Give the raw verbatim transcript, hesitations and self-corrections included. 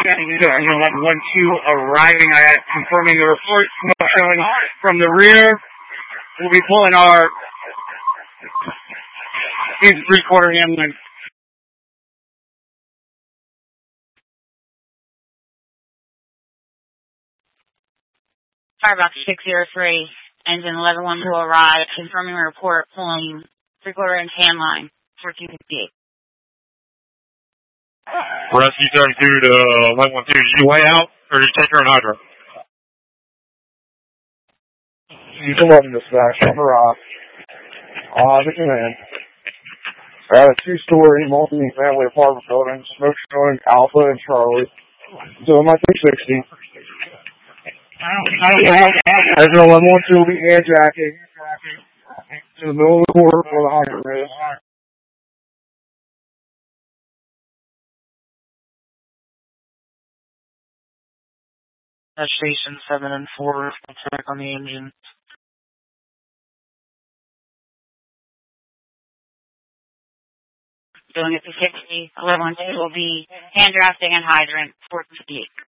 eleven one two arriving at confirming the report. Smoke showing from the rear. We'll be pulling our three-quarter ambulance. Firebox six zero three, engine eleven one two arrive, confirming report, pulling three-quarter inch hand line, fourteen fifty-eight. Rescue thirty-two to eleven one two, did you weigh out, or did you take her in hydro? You can run dispatch, number off. Uh, the command. I had a two-story multi-family apartment building, smoke showing Alpha and Charlie. So my three sixty. Engine eleven one two will be hand jacking in the middle of the quarter for the hydrant is. At station seven and four, check on the engine. Doing it to sixty, eleven one two will be hand drafting and hydrant, fourteen fifty-eight.